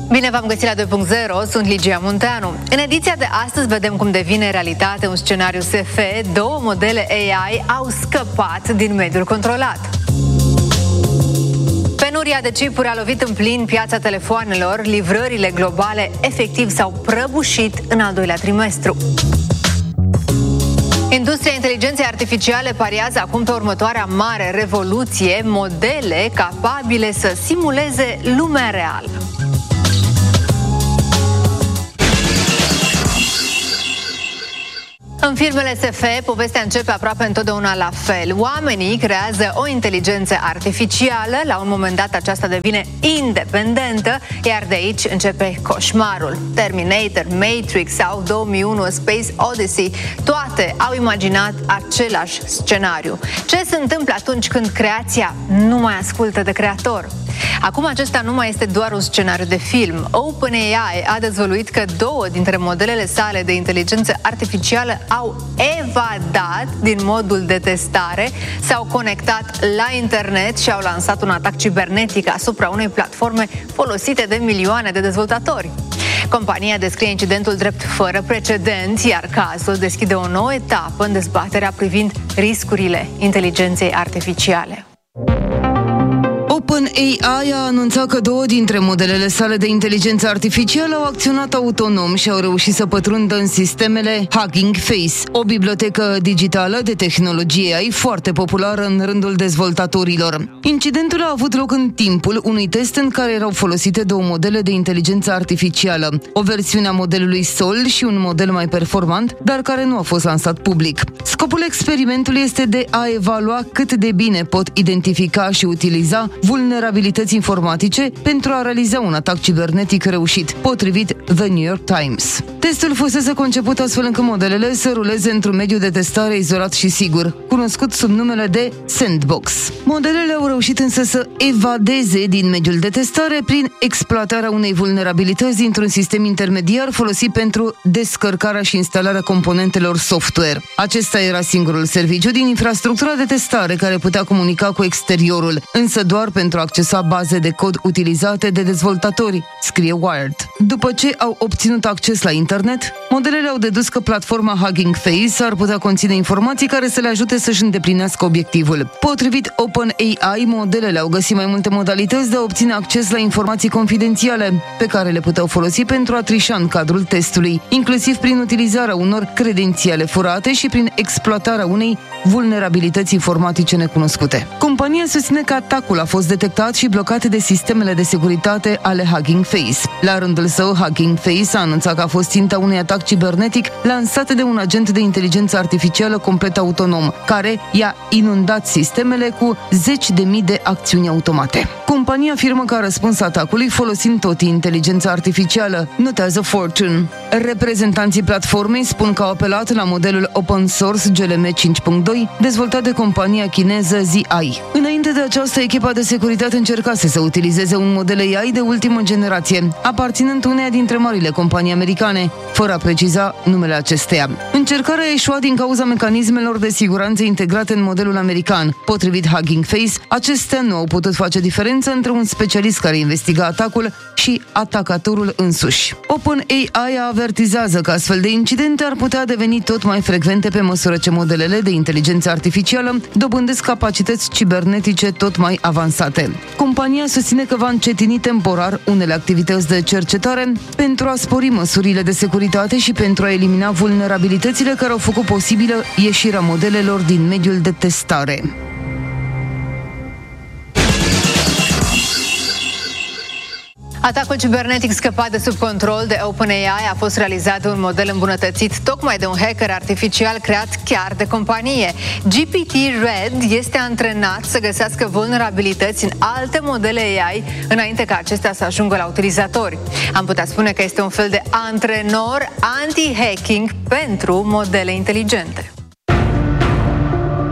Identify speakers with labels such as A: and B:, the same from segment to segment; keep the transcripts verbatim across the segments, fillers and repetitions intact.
A: Bine v-am găsit la doi punct zero, sunt Ligia Munteanu. În ediția de astăzi vedem cum devine realitate un scenariu S F. Două modele A I au scăpat din mediul controlat. Penuria de chipuri a lovit în plin piața telefoanelor, livrările globale efectiv s-au prăbușit în al doilea trimestru. Industria inteligenței artificiale pariază acum pe următoarea mare revoluție, modele capabile să simuleze lumea reală. În filmele S F, povestea începe aproape întotdeauna la fel. Oamenii creează o inteligență artificială, la un moment dat aceasta devine independentă, iar de aici începe coșmarul. Terminator, Matrix sau două mii unu A Space Odyssey, toate au imaginat același scenariu. Ce se întâmplă atunci când creația nu mai ascultă de creator? Acum acesta nu mai este doar un scenariu de film. OpenAI a dezvăluit că două dintre modelele sale de inteligență artificială au evadat din modul de testare, s-au conectat la internet și au lansat un atac cibernetic asupra unei platforme folosite de milioane de dezvoltatori. Compania descrie incidentul drept fără precedent, iar cazul deschide o nouă etapă în dezbaterea privind riscurile inteligenței artificiale.
B: OpenAI a anunțat că două dintre modelele sale de inteligență artificială au acționat autonom și au reușit să pătrundă în sistemele Hugging Face, o bibliotecă digitală de tehnologie A I foarte populară în rândul dezvoltatorilor. Incidentul a avut loc în timpul unui test în care erau folosite două modele de inteligență artificială, o versiune a modelului Sol și un model mai performant, dar care nu a fost lansat public. Scopul experimentului este de a evalua cât de bine pot identifica și utiliza vulnerabilități informatice pentru a realiza un atac cibernetic reușit, potrivit The New York Times. Testul fusese conceput astfel încât modelele să ruleze într-un mediu de testare izolat și sigur, cunoscut sub numele de Sandbox. Modelele au reușit însă să evadeze din mediul de testare prin exploatarea unei vulnerabilități dintr-un sistem intermediar folosit pentru descărcarea și instalarea componentelor software. Acesta era singurul serviciu din infrastructura de testare care putea comunica cu exteriorul, însă doar pentru a accesa baze de cod utilizate de dezvoltatori, scrie Wired. După ce au obținut acces la internet, modelele au dedus că platforma Hugging Face ar putea conține informații care să le ajute să-și îndeplinească obiectivul. Potrivit OpenAI, modelele au găsit mai multe modalități de a obține acces la informații confidențiale, pe care le puteau folosi pentru a trișa în cadrul testului, inclusiv prin utilizarea unor credențiale furate și prin exploatarea unei vulnerabilități informatice necunoscute. Compania susține că atacul a fost detectat și blocat de sistemele de securitate ale Hugging Face. La rândul său, Hugging Face a anunțat că a fost ținta unui atac cibernetic lansat de un agent de inteligență artificială complet autonom, care i-a inundat sistemele cu zeci de mii de acțiuni automate. Compania afirmă că a răspuns atacului folosind tot inteligența artificială, notează Fortune. Reprezentanții platformei spun că au apelat la modelul open source G L M cinci punct doi, dezvoltat de compania chineză Z I. Înainte de aceasta, echipa de securitate încercase să utilizeze un model A I de ultimă generație, aparținând uneia dintre marile companii americane, fără a preciza numele acesteia. Încercarea a eșuat din cauza mecanismelor de siguranță integrate în modelul american. Potrivit Hugging Face, acestea nu au putut face diferența între un specialist care investiga atacul și atacatorul însuși. OpenAI avertizează că astfel de incidente ar putea deveni tot mai frecvente pe măsură ce modelele de inteligență artificială dobândesc capacități cibernetice tot mai avansate. Compania susține că va încetini temporar unele activități de cercetare pentru a spori măsurile de securitate și pentru a elimina vulnerabilitățile care au făcut posibilă ieșirea modelelor din mediul de testare.
A: Atacul cibernetic scăpat de sub control de OpenAI a fost realizat de un model îmbunătățit tocmai de un hacker artificial creat chiar de companie. G P T Red este antrenat să găsească vulnerabilități în alte modele A I înainte ca acestea să ajungă la utilizatori. Am putea spune că este un fel de antrenor anti-hacking pentru modele inteligente.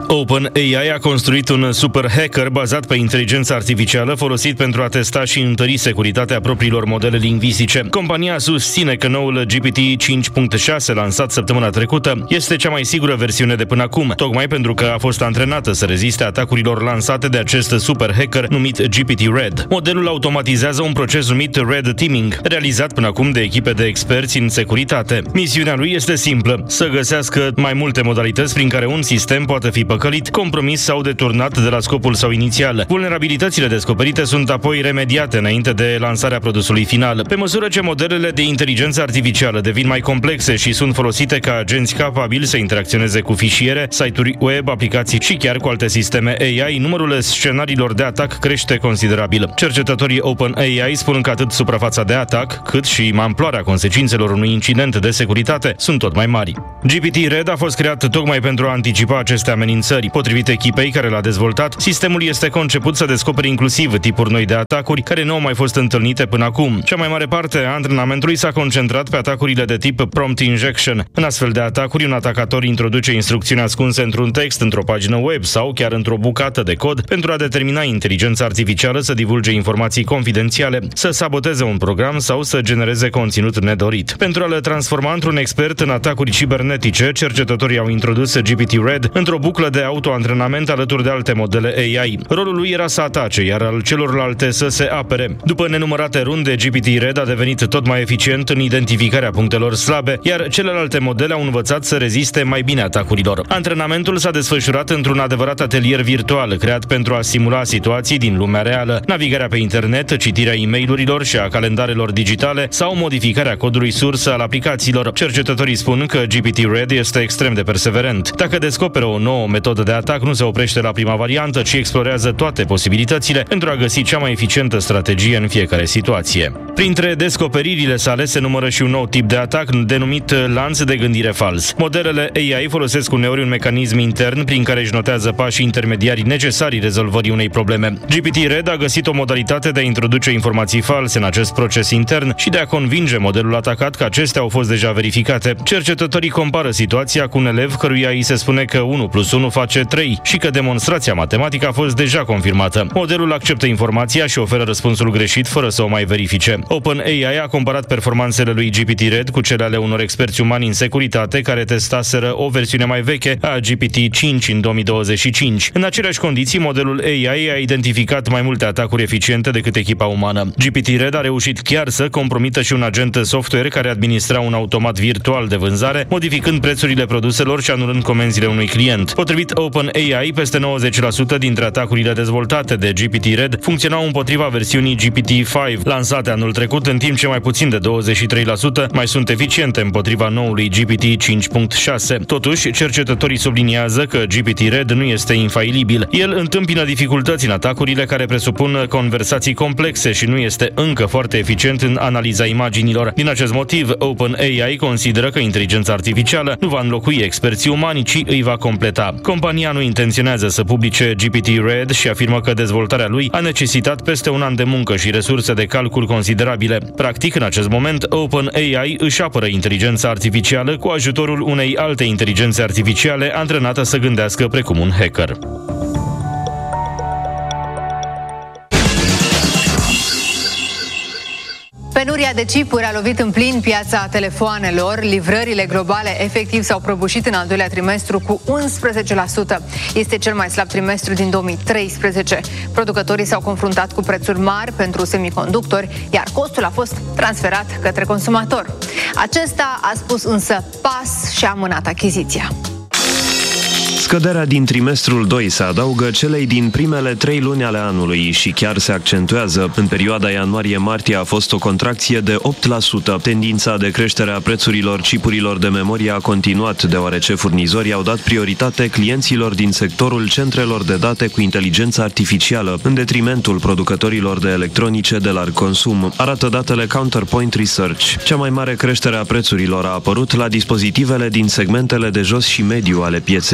C: OpenAI a construit un super hacker bazat pe inteligența artificială folosit pentru a testa și întări securitatea propriilor modele lingvistice. Compania susține că noul G P T cinci punct șase lansat săptămâna trecută este cea mai sigură versiune de până acum, tocmai pentru că a fost antrenată să reziste atacurilor lansate de acest super hacker numit G P T Red. Modelul automatizează un proces numit Red Teaming, realizat până acum de echipe de experți în securitate. Misiunea lui este simplă: să găsească mai multe modalități prin care un sistem poate fi păcălit, compromis sau deturnat de la scopul său inițial. Vulnerabilitățile descoperite sunt apoi remediate înainte de lansarea produsului final. Pe măsură ce modelele de inteligență artificială devin mai complexe și sunt folosite ca agenți capabili să interacționeze cu fișiere, site-uri web, aplicații și chiar cu alte sisteme A I, numărul scenariilor de atac crește considerabil. Cercetătorii OpenAI spun că atât suprafața de atac, cât și amploarea consecințelor unui incident de securitate sunt tot mai mari. G P T Red a fost creat tocmai pentru a anticipa aceste amenințări. Potrivit echipei care l-a dezvoltat, sistemul este conceput să descopere inclusiv tipuri noi de atacuri care nu au mai fost întâlnite până acum. Cea mai mare parte a antrenamentului s-a concentrat pe atacurile de tip prompt injection. În astfel de atacuri, un atacator introduce instrucțiuni ascunse într-un text, într-o pagină web sau chiar într-o bucată de cod pentru a determina inteligența artificială să divulge informații confidențiale, să saboteze un program sau să genereze conținut nedorit. Pentru a le transforma într-un expert în atacuri cibernetice, cercetătorii au introdus G P T Red într-o buclă de autoantrenament alături de alte modele A I. Rolul lui era să atace, iar al celorlalte să se apere. După nenumărate runde, G P T Red a devenit tot mai eficient în identificarea punctelor slabe, iar celelalte modele au învățat să reziste mai bine atacurilor. Antrenamentul s-a desfășurat într-un adevărat atelier virtual, creat pentru a simula situații din lumea reală, navigarea pe internet, citirea e-mail-urilor și a calendarelor digitale sau modificarea codului sursă al aplicațiilor. Cercetătorii spun că G P T Red este extrem de perseverent. Dacă descoperă o nouă metodă de atac, nu se oprește la prima variantă, ci explorează toate posibilitățile pentru a găsi cea mai eficientă strategie în fiecare situație. Printre descoperirile sale se numără și un nou tip de atac denumit lanț de gândire fals. Modelele A I folosesc uneori un mecanism intern prin care își notează pașii intermediari necesari rezolvării unei probleme. G P T Red a găsit o modalitate de a introduce informații false în acest proces intern și de a convinge modelul atacat că acestea au fost deja verificate. Cercetătorii compară situația cu un elev căruia îi se spune că unu plus unu face trei și că demonstrația matematică a fost deja confirmată. Modelul acceptă informația și oferă răspunsul greșit fără să o mai verifice. OpenAI a comparat performanțele lui G P T Red cu cele ale unor experți umani în securitate care testaseră o versiune mai veche a G P T cinci în două mii douăzeci și cinci. În aceleași condiții, modelul A I a identificat mai multe atacuri eficiente decât echipa umană. G P T Red a reușit chiar să compromită și un agent software care administra un automat virtual de vânzare, modificând prețurile produselor și anulând comenzile unui client. Potrivit OpenAI, peste nouăzeci la sută dintre atacurile dezvoltate de G P T Red funcționau împotriva versiunii G P T cinci, lansate anul trecut, în timp ce mai puțin de douăzeci și trei la sută mai sunt eficiente împotriva noului G P T cinci punct șase. Totuși, cercetătorii subliniază că G P T Red nu este infailibil. El întâmpină dificultăți în atacurile care presupun conversații complexe și nu este încă foarte eficient în analiza imaginilor. Din acest motiv, OpenAI consideră că inteligența artificială nu va înlocui experții umani, ci îi va completa. Compania nu intenționează să publice G P T Red și afirmă că dezvoltarea lui a necesitat peste un an de muncă și resurse de calcul considerabile. Practic, în acest moment, OpenAI își apără inteligența artificială cu ajutorul unei alte inteligențe artificiale antrenată să gândească precum un hacker.
A: Penuria de chipuri a lovit în plin piața telefoanelor. Livrările globale efectiv s-au prăbușit în al doilea trimestru cu unsprezece la sută. Este cel mai slab trimestru din două mii treisprezece. Producătorii s-au confruntat cu prețuri mari pentru semiconductori, iar costul a fost transferat către consumator. Acesta a spus însă pas și a amânat achiziția.
D: Scăderea din trimestrul doi se adaugă celei din primele trei luni ale anului și chiar se accentuează. În perioada ianuarie-martie a fost o contracție de opt la sută. Tendința de creștere a prețurilor chipurilor de memorie a continuat, deoarece furnizorii au dat prioritate clienților din sectorul centrelor de date cu inteligență artificială, în detrimentul producătorilor de electronice de larg consum, arată datele Counterpoint Research. Cea mai mare creștere a prețurilor a apărut la dispozitivele din segmentele de jos și mediu ale pieței, precis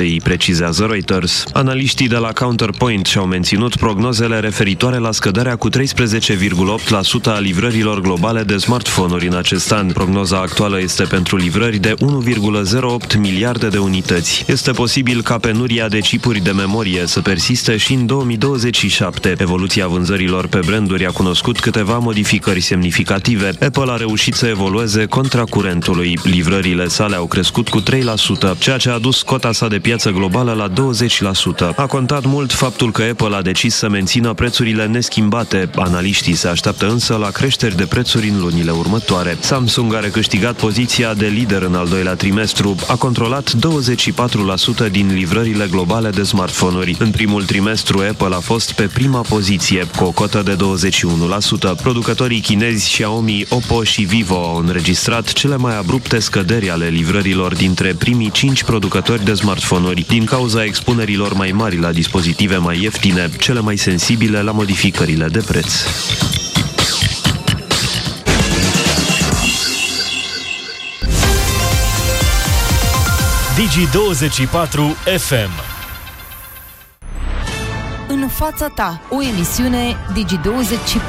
D: precizează Reuters. Analiștii de la Counterpoint și-au menținut prognozele referitoare la scăderea cu treisprezece virgulă opt la sută a livrărilor globale de smartphone-uri în acest an. Prognoza actuală este pentru livrări de unu virgulă zero opt miliarde de unități. Este posibil ca penuria de chipuri de memorie să persiste și în două mii douăzeci și șapte. Evoluția vânzărilor pe branduri a cunoscut câteva modificări semnificative. Apple a reușit să evolueze contra curentului. Livrările sale au crescut cu trei la sută, ceea ce a dus cota sa de piață globală la douăzeci la sută. A contat mult faptul că Apple a decis să mențină prețurile neschimbate. Analiștii se așteaptă însă la creșteri de prețuri în lunile următoare. Samsung a recâștigat poziția de lider în al doilea trimestru. A controlat douăzeci și patru la sută din livrările globale de smartphone-uri. În primul trimestru, Apple a fost pe prima poziție, cu o cotă de douăzeci și unu la sută. Producătorii chinezi Xiaomi, Oppo și Vivo au înregistrat cele mai abrupte scăderi ale livrărilor dintre primii cinci producători de smartphone-uri, din cauza expunerilor mai mari la dispozitive mai ieftine, cele mai sensibile la modificările de preț.
E: Digi douăzeci și patru F M.
B: În fața ta, o emisiune Digi douăzeci și patru.